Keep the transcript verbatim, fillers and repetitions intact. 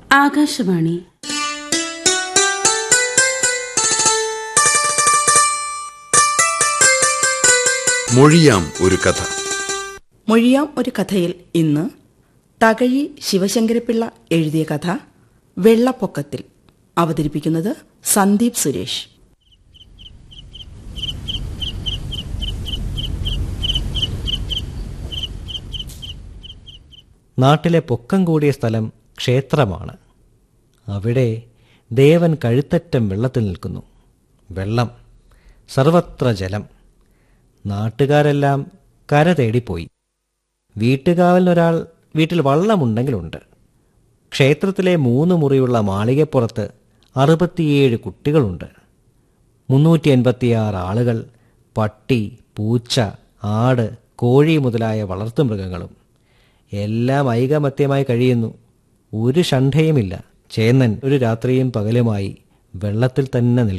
ആകാശവാണി. മൊഴിയാം ഒരു കഥ. മൊഴിയാം ഒരു കഥയിൽ ഇന്ന് തകഴി ശിവശങ്കരപിള്ള എഴുതിയ കഥ വെള്ളപ്പൊക്കത്തിൽ. അവതരിപ്പിക്കുന്നത് സന്ദീപ് സുരേഷ്. നാട്ടിലെ പൊക്കം കൂടിയ സ്ഥലം ക്ഷേത്രമാണ്. അവിടെ ദേവൻ കഴുത്തറ്റം വെള്ളത്തിൽ നിൽക്കുന്നു. വെള്ളം, സർവത്ര ജലം. നാട്ടുകാരെല്ലാം കര തേടിപ്പോയി. വീട്ടുകാവലിനൊരാൾ വീട്ടിൽ വള്ളമുണ്ടെങ്കിലുണ്ട്. ക്ഷേത്രത്തിലെ മൂന്ന് മുറിയുള്ള മാളികപ്പുറത്ത് അറുപത്തിയേഴ് കുട്ടികളുണ്ട്. മുന്നൂറ്റി എൺപത്തിയാറ് ആളുകൾ, പട്ടി, പൂച്ച, ആട്, കോഴി മുതലായ വളർത്തുമൃഗങ്ങളും. എല്ലാം ഐകമത്യമായി കഴിയുന്നു. ഒരു ഷണ്ഠയുമില്ല. ചേന്നൻ ഒരു രാത്രിയും പകലുമായി വെള്ളത്തിൽ തന്നെ നിൽക്കുന്നു.